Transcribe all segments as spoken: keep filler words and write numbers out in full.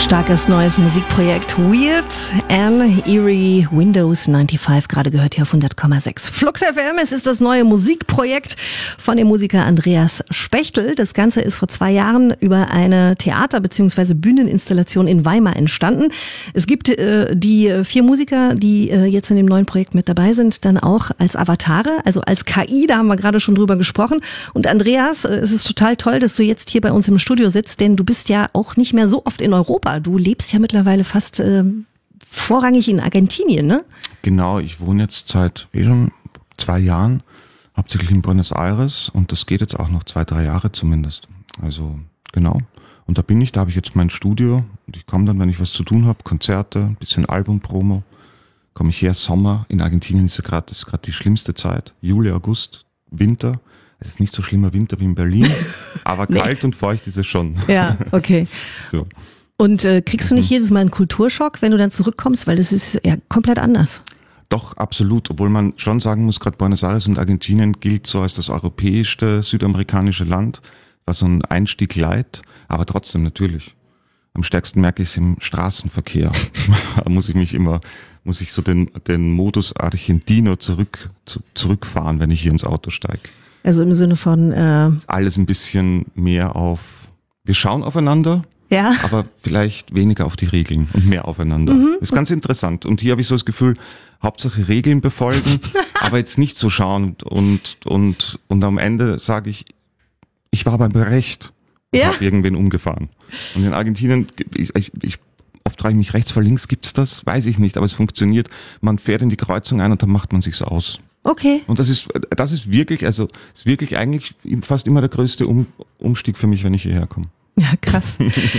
Starkes neues Musikprojekt Weird and Eerie Windows fünfundneunzig, gerade gehört hier auf hundert Komma sechs. Flux F M, es ist das neue Musikprojekt von dem Musiker Andreas Spechtel. Das Ganze ist vor zwei Jahren über eine Theater- bzw. Bühneninstallation in Weimar entstanden. Es gibt äh, die vier Musiker, die äh, jetzt in dem neuen Projekt mit dabei sind, dann auch als Avatare, also als K I, da haben wir gerade schon drüber gesprochen. Und Andreas, äh, es ist total toll, dass du jetzt hier bei uns im Studio sitzt, denn du bist ja auch nicht mehr so oft in Europa. Du lebst ja mittlerweile fast äh, vorrangig in Argentinien, ne? Genau, ich wohne jetzt seit eh schon zwei Jahren hauptsächlich in Buenos Aires und das geht jetzt auch noch zwei, drei Jahre zumindest. Also genau. Und da bin ich, da habe ich jetzt mein Studio und ich komme dann, wenn ich was zu tun habe, Konzerte, ein bisschen Albumpromo, komme ich her. Sommer in Argentinien ist ja gerade, das ist gerade die schlimmste Zeit. Juli, August, Winter. Es ist nicht so schlimmer Winter wie in Berlin, aber nee. Kalt und feucht ist es schon. Ja, okay. So. Und äh, kriegst du nicht jedes Mal einen Kulturschock, wenn du dann zurückkommst? Weil das ist ja komplett anders. Doch, absolut. Obwohl man schon sagen muss, gerade Buenos Aires und Argentinien gilt so als das europäischste südamerikanische Land, was so ein Einstieg leid, aber trotzdem natürlich. Am stärksten merke ich es im Straßenverkehr. Da muss ich mich immer, muss ich so den, den Modus Argentino zurück, zu, zurückfahren, wenn ich hier ins Auto steige. Also im Sinne von... Äh alles ein bisschen mehr auf, wir schauen aufeinander, ja. aber vielleicht weniger auf die Regeln und mehr aufeinander. Mhm. Ist ganz interessant. Und hier habe ich so das Gefühl, Hauptsache Regeln befolgen, aber jetzt nicht so schauen und, und, und am Ende sage ich, ich war beim Recht und ja. habe irgendwen umgefahren. Und in Argentinien, ich, ich, ich oft frage ich mich, rechts vor links gibt's das? Weiß ich nicht, aber es funktioniert. Man fährt in die Kreuzung ein und dann macht man sich's aus. Okay. Und das ist, das ist wirklich, also, ist wirklich eigentlich fast immer der größte um, Umstieg für mich, wenn ich hierher komme. Ja, krass.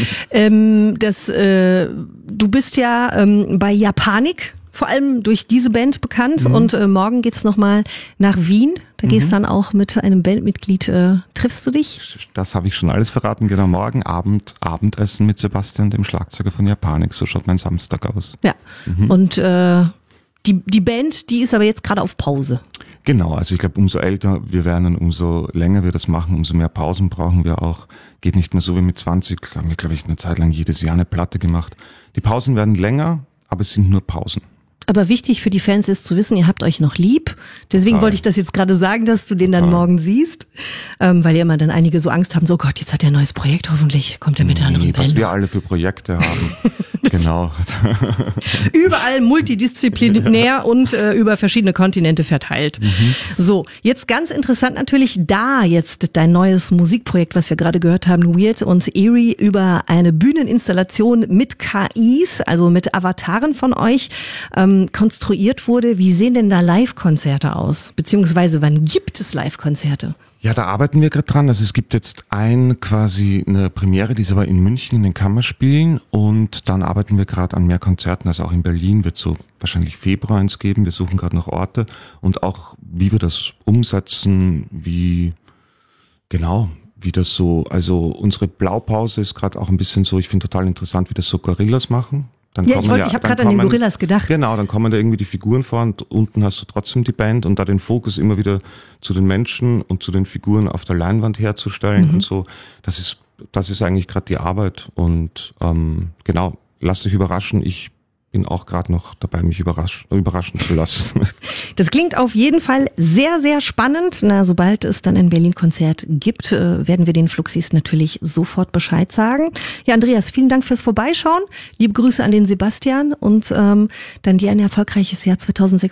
ähm, das, äh, du bist ja ähm, bei Japanik vor allem durch diese Band bekannt mhm. und äh, morgen geht's nochmal nach Wien. Da mhm. gehst dann auch mit einem Bandmitglied, äh, triffst du dich? Das habe ich schon alles verraten, genau. Morgen Abend, Abendessen mit Sebastian, dem Schlagzeuger von Japanik. So schaut mein Samstag aus. Ja, mhm. und äh, die, die Band, die ist aber jetzt gerade auf Pause. Genau, also ich glaube, umso älter wir werden, umso länger wir das machen, umso mehr Pausen brauchen wir auch. Geht nicht mehr so wie mit zwanzig, haben wir, glaube ich, eine Zeit lang jedes Jahr eine Platte gemacht. Die Pausen werden länger, aber es sind nur Pausen. Aber wichtig für die Fans ist zu wissen, ihr habt euch noch lieb. Deswegen Total. wollte ich das jetzt gerade sagen, dass du den dann Total. morgen siehst. Ähm, weil ja immer dann einige so Angst haben, so Gott, jetzt hat er ein neues Projekt, hoffentlich kommt er mit der anderen nee, Band. Was wir alle für Projekte haben. Genau. Überall multidisziplinär und äh, über verschiedene Kontinente verteilt. Mhm. So, jetzt ganz interessant natürlich da jetzt dein neues Musikprojekt, was wir gerade gehört haben, Weird und Eerie, über eine Bühneninstallation mit K Is, also mit Avataren von euch, ähm, konstruiert wurde. Wie sehen denn da Live-Konzerte aus? Beziehungsweise wann gibt es Live-Konzerte? Ja, da arbeiten wir gerade dran. Also es gibt jetzt ein quasi eine Premiere, die ist aber in München in den Kammerspielen und dann arbeiten wir gerade an mehr Konzerten. Also auch in Berlin wird so wahrscheinlich Februar eins geben. Wir suchen gerade noch Orte und auch wie wir das umsetzen, wie genau, wie das so, also unsere Blaupause ist gerade auch ein bisschen so, ich finde total interessant, wie das so Gorillas machen. Dann ja, ich, wollt, ja, ich habe gerade an den Gorillas gedacht. Genau, dann kommen da irgendwie die Figuren vor und unten hast du trotzdem die Band und da den Fokus immer wieder zu den Menschen und zu den Figuren auf der Leinwand herzustellen mhm. und so. Das ist, das ist eigentlich gerade die Arbeit und ähm, genau, lasst euch überraschen. Ich bin auch gerade noch dabei, mich überrasch- überraschen zu lassen. Das klingt auf jeden Fall sehr, sehr spannend. Na, sobald es dann ein Berlin-Konzert gibt, äh, werden wir den Fluxis natürlich sofort Bescheid sagen. Ja, Andreas, vielen Dank fürs Vorbeischauen. Liebe Grüße an den Sebastian und ähm, dann dir ein erfolgreiches Jahr zweitausendsechs.